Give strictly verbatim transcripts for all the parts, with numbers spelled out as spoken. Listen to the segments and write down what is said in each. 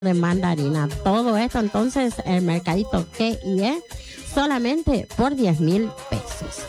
de mandarina. Todo esto entonces el mercadito que y E solamente por diez mil pesos.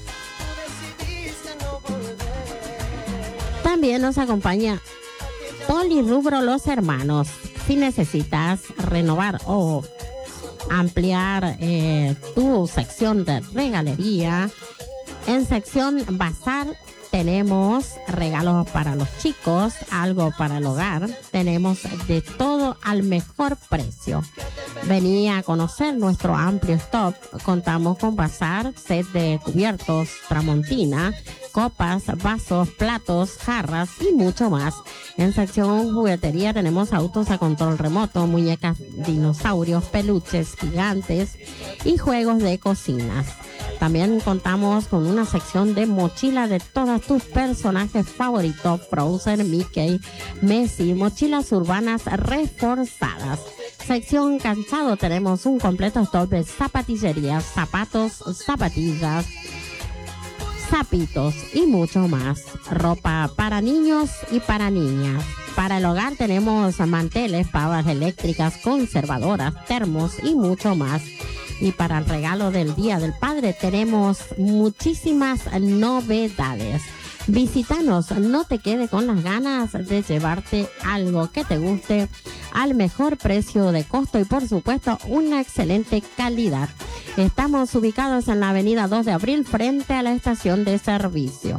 También nos acompaña Polirrubro Los Hermanos. Si necesitas renovar o ampliar eh, tu sección de regalería, en sección Bazar tenemos regalos para los chicos, algo para el hogar. Tenemos de todo al mejor precio. Vení a conocer nuestro amplio stock. Contamos con bazar, set de cubiertos Tramontina, copas, vasos, platos, jarras y mucho más. En sección juguetería tenemos autos a control remoto, muñecas, dinosaurios, peluches gigantes y juegos de cocinas. También contamos con una sección de mochila de todos tus personajes favoritos: Frozen, Mickey, Messi, mochilas urbanas reforzadas. Sección calzado, tenemos un completo stock de zapatillería, zapatos, zapatillas, zapitos y mucho más. Ropa para niños y para niñas. Para el hogar tenemos manteles, pavas eléctricas, conservadoras, termos y mucho más. Y para el regalo del Día del Padre tenemos muchísimas novedades. Visítanos, no te quede con las ganas de llevarte algo que te guste al mejor precio de costo y por supuesto una excelente calidad. Estamos ubicados en la avenida dos de abril frente a la estación de servicio.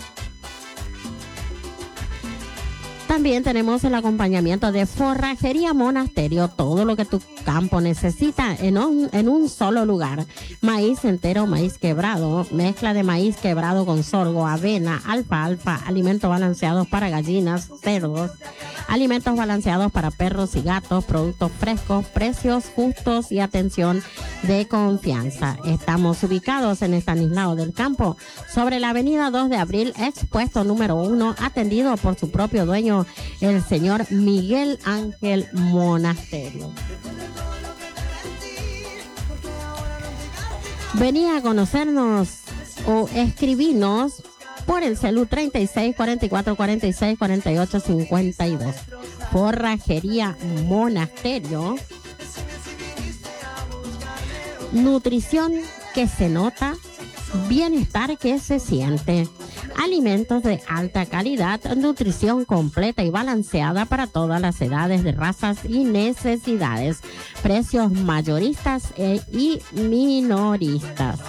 También tenemos el acompañamiento de Forrajería Monasterio, todo lo que tu campo necesita en un, en un solo lugar. Maíz entero, maíz quebrado, mezcla de maíz quebrado con sorgo, avena, alfalfa, alimentos balanceados para gallinas, cerdos, alimentos balanceados para perros y gatos, productos frescos, precios justos y atención de confianza. Estamos ubicados en Estanislao del Campo, sobre la avenida dos de abril, expuesto número uno, atendido por su propio dueño, el señor Miguel Ángel Monasterio. Vení a conocernos o escribinos por el celu treinta y seis, cuarenta y cuatro, cuarenta y seis, cuarenta y ocho, cincuenta y dos. Forrajería Monasterio. Nutrición que se nota, bienestar que se siente. Alimentos de alta calidad, nutrición completa y balanceada para todas las edades, de razas y necesidades. Precios mayoristas e, y minoristas.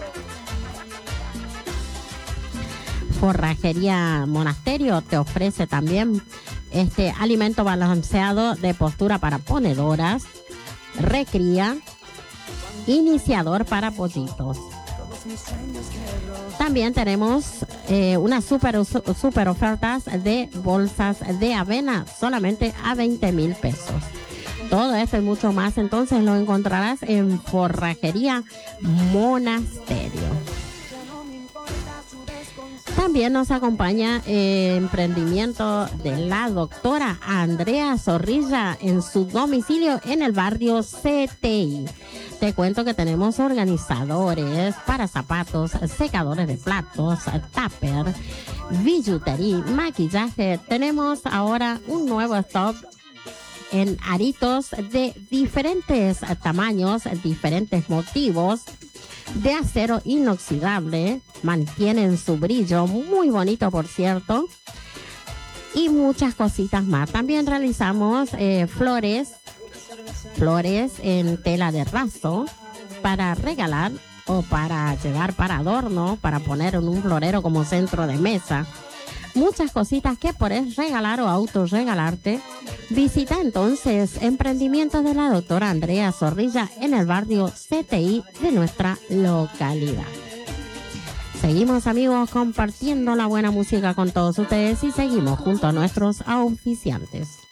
Forrajería Monasterio te ofrece también este alimento balanceado de postura para ponedoras, recría, iniciador para pollitos. También tenemos eh, unas super, super ofertas de bolsas de avena solamente a veinte mil pesos. Todo esto y mucho más entonces lo encontrarás en Forrajería Monasterio. También nos acompaña eh, emprendimiento de la doctora Andrea Zorrilla en su domicilio en el barrio C T I. Te cuento que tenemos organizadores para zapatos, secadores de platos, tupper, billutería, maquillaje. Tenemos ahora un nuevo stock en aritos de diferentes tamaños, diferentes motivos, de acero inoxidable, mantienen su brillo, muy bonito por cierto, y muchas cositas más. También realizamos eh, flores, flores en tela de raso para regalar o para llevar para adorno, para poner en un florero como centro de mesa. Muchas cositas que podés regalar o autorregalarte. Visita entonces emprendimientos de la doctora Andrea Zorrilla en el barrio C T I de nuestra localidad. Seguimos, amigos, compartiendo la buena música con todos ustedes y seguimos junto a nuestros auspiciantes.